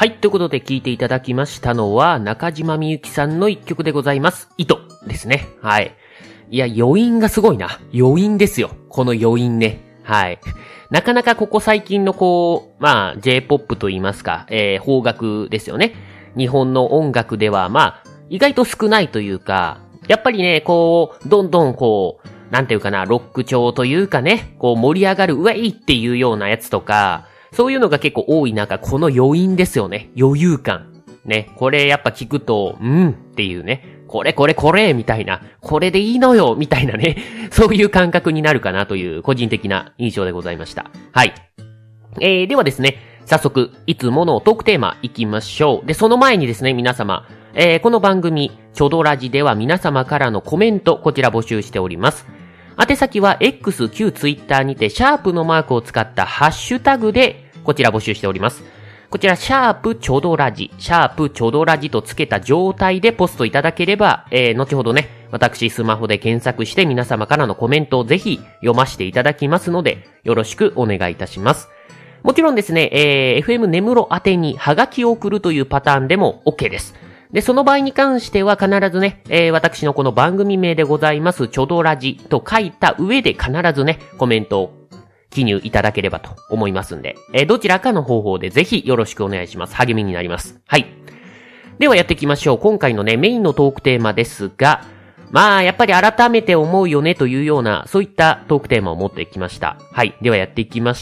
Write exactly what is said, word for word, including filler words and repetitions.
はい、ということで聴いていただきましたのは、中島みゆきさんの一曲でございます。糸ですね。はい。いや、余韻がすごいな。余韻ですよ。この余韻ね。はい。なかなかここ最近のこう、まあ、J-ポップ と言いますか、えー、邦楽ですよね。日本の音楽では、まあ、意外と少ないというか、やっぱりね、こう、どんどんこう、なんていうかな、ロック調というかね、こう盛り上がる、ウェイっていうようなやつとか、そういうのが結構多い中、この余韻ですよね。余裕感。ね。これやっぱ聞くと、うんっていうね。これこれこれみたいな。これでいいのよみたいなね。そういう感覚になるかなという個人的な印象でございました。はい。えー、ではですね、早速、いつものトークテーマ行きましょう。で、その前にですね、皆様、えー、この番組、チョドラジでは皆様からのコメント、こちら募集しております。宛先は X、旧 Twitter にて、シャープのマークを使ったハッシュタグで、こちら募集しております。こちら、シャープチョドラジ、シャープチョドラジとつけた状態でポストいただければ、えー、後ほどね、私スマホで検索して皆様からのコメントをぜひ読ませていただきますので、よろしくお願いいたします。もちろんですね、えー、エフエム 根室宛てにハガキを送るというパターンでも OK です。で、その場合に関しては必ずね、えー、私のこの番組名でございます、チョドラジと書いた上で必ずね、コメントを記入いただければと思いますんで、えー、どちらかの方法でぜひよろしくお願いします。励みになります。はい。ではやっていきましょう。今回のね、メインのトークテーマですが、まあ、やっぱり改めて思うよねというような、そういったトークテーマを持ってきました。はい。ではやっていきましょう。